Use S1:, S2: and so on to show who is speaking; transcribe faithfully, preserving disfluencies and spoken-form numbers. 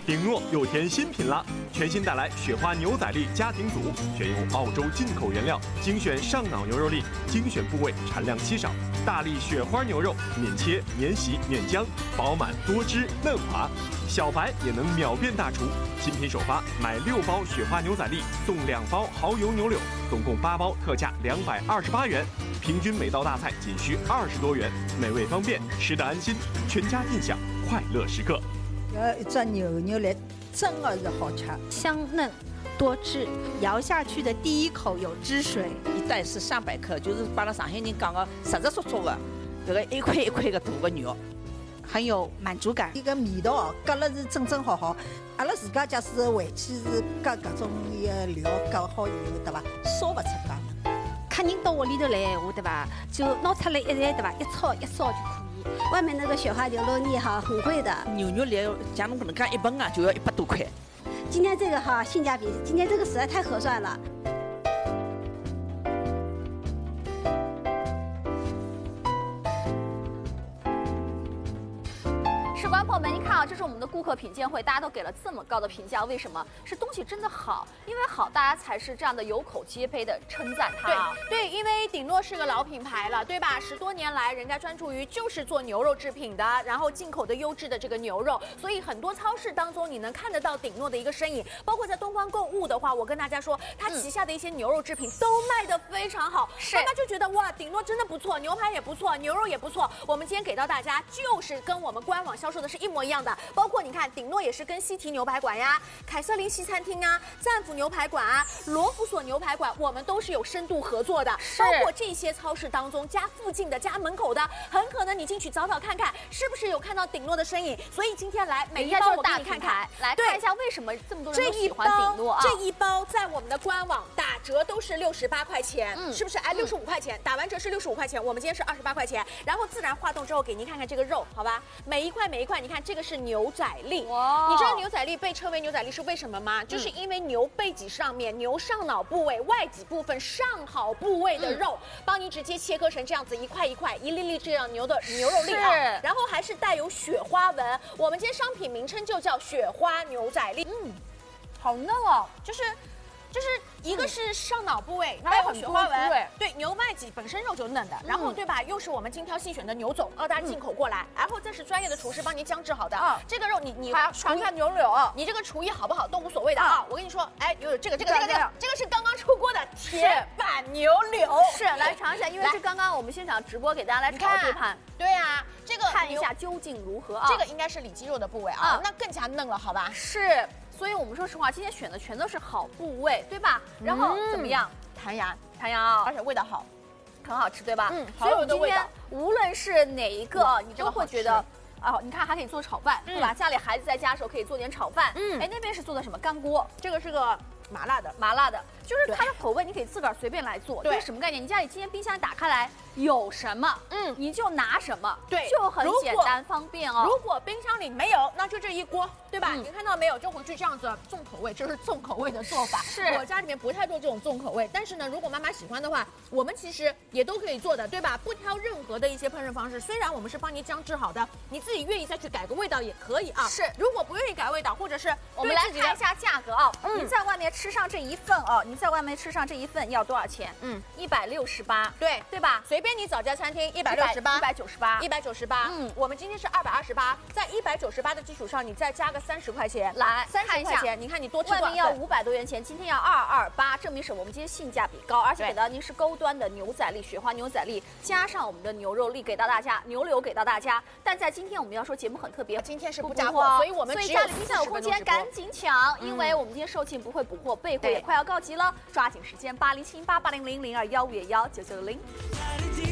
S1: 顶诺又添新品啦！全新带来雪花牛仔力家庭组，选用澳洲进口原料，精选上脑牛肉粒，精选部位，产量稀少。大力雪花牛肉，免切、免洗、免浆，饱满多汁嫩滑，小白也能秒变大厨。新品首发，买六包雪花牛仔粒送两包蚝油牛柳，总共八包，特价两百二十八元。平均每道大菜仅需二十多元，美味方便，吃得安心，全家尽享快乐时刻。
S2: 要一只牛肉粒，真的是好吃，
S3: 香嫩多汁，咬下去的第一口有汁水。
S4: 一袋是三百克，就是把那上海人讲的实实足足的，这个一块一块的大的肉，
S3: 很有满足感。
S2: 伊个味道哦，夹了是正正好好。阿拉自家假使回去是夹各种个料夹好以后，对伐？烧不出家门。
S3: 客人到屋里头来闲话，对吧？就拿出来一来，对吧？一炒一烧就可以。
S5: 外面那个雪花牛肉粒哈，很贵的。
S4: 牛肉粒像侬搿能介一份啊，就要一百多块。
S5: 今天这个哈性价比，今天这个实在太合算了。
S6: 观众朋友们，你看啊，这是我们的顾客品鉴会，大家都给了这么高的评价，为什么？是东西真的好，因为好，大家才是这样的有口皆碑的称赞它。
S7: 对对，因为顶诺是个老品牌了，对吧？十多年来，人家专注于就是做牛肉制品的，然后进口的优质的这个牛肉，所以很多超市当中你能看得到顶诺的一个身影。包括在东方购物的话，我跟大家说，它旗下的一些牛肉制品都卖得非常好，
S6: 是，
S7: 大家就觉得哇，顶诺真的不错，牛排也不错，牛肉也不错。我们今天给到大家就是跟我们官网销售的是一模一样的，包括你看，顶诺也是跟西提牛排馆呀、凯瑟琳西餐厅啊、赞福牛排馆啊、罗弗索牛排馆，我们都是有深度合作的。包括这些超市当中，家附近的、家门口的，很可能你进去找找看看，是不是有看到顶诺的身影。所以今天来每一包我给你看看，
S6: 来看一下为什么这么多人都喜欢顶诺啊？
S7: 这一包在我们的官网打折都是六十八块钱，嗯，是不是？哎，六十五块钱，打完折是六十五块钱，我们今天是二十八块钱。然后自然化冻之后，给您看看这个肉，好吧？每一块每一块，你看这个是牛仔粒，哇！你知道牛仔粒被称为牛仔粒是为什么吗？嗯、就是因为牛背脊上面、牛上脑部位、外脊部分上好部位的肉，嗯、帮你直接切割成这样子一块一块、一粒粒这样牛的牛肉粒啊，然后还是带有雪花纹。我们今天商品名称就叫雪花牛仔粒，嗯，好嫩哦，就是。就是一个是上脑部位，还有雪花纹，对，牛外脊本身肉就嫩的，然后对吧？又是我们精挑细选的牛种，澳大利亚进口过来，然后这是专业的厨师帮您姜制好的。啊，这个肉你你还要尝看牛柳，你这个厨艺好不好都无所谓的啊。我跟你说，哎，有有这个这个这个这个，这个是刚刚出锅的铁板牛柳，
S6: 是来尝一下，因为是刚刚我们现场直播给大家来炒这盘。
S7: 对啊，这个
S6: 看一下究竟如何啊？
S7: 这个应该是里脊肉的部位啊，那更加嫩了，好吧？
S6: 是。所以我们说实话，今天选的全都是好部位，对吧？然后怎么样？
S7: 弹牙，
S6: 弹牙，
S7: 而且味道好，
S6: 很好吃，对吧？
S7: 嗯，
S6: 所以我们今天无论是哪一个，你都会觉得啊，你看还可以做炒饭，对吧？家里孩子在家的时候可以做点炒饭。嗯，哎，那边是做的什么干锅？
S7: 这个是个麻辣的，
S6: 麻辣的，就是它的口味你可以自个儿随便来做。对，什么概念？你家里今天冰箱打开来有什么，嗯，你就拿什么，对，就很简单方便哦。
S7: 如果冰箱里没有，那就这一锅，对吧？你看到没有？就回去这样子重口味，这是重口味的做法。是我家里面不太做这种重口味，但是呢，如果妈妈喜欢的话，我们其实也都可以做的，对吧？不挑任何的一些烹饪方式，虽然我们是帮您姜制好的，你自己愿意再去改个味道也可以啊。是，如果不愿意改味道，或者是
S6: 我们来看一下价格啊，你在外面吃上这一份哦，你在外面吃上这一份要多少钱？嗯，一百六十八，
S7: 对
S6: 对吧？
S7: 随便你找家餐厅。一百六十八，
S6: 一百九十八，
S7: 一百九十八。嗯，我们今天是二百二十八，在一百九十八的基础上，你再加个三十块钱，
S6: 来
S7: 三十块钱。你看你多吃多少？
S6: 外面要五百多元钱，今天要二二八，证明什么？我们今天性价比高，而且给到您是高端的牛仔粒、雪花牛仔粒，加上我们的牛肉粒给到大家，牛柳给到大家。但在今天我们要说节目很特别，
S7: 今天是不加货，所以我们
S6: 所以家里冰箱有空间赶紧抢，因为我们今天售罄不会补货，备货也快要告急了，抓紧时间八零七八八零零零二幺五幺九九零。